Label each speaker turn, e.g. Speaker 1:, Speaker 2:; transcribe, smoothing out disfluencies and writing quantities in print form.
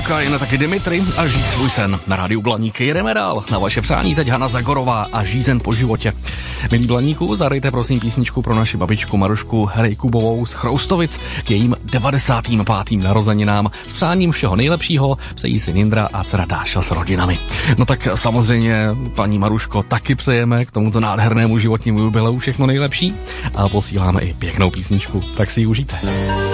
Speaker 1: Maruška, jen taky Dimitri a Žij svůj sen. Na rádiu Blaník jedeme dál. Na vaše přání teď Hana Zagorová a Žízeň po životě. Milí Blaníku, zahrajte prosím písničku pro naši babičku Marušku Rejkubovou z Chroustovic k jejím 95. narozeninám. S přáním všeho nejlepšího přejí syn Jindra a dcera Dáša s rodinami. No tak samozřejmě, paní Maruško, taky přejeme k tomuto nádhernému životnímu jubileu všechno nejlepší a posíláme i pěknou písničku. Tak si ji užijte.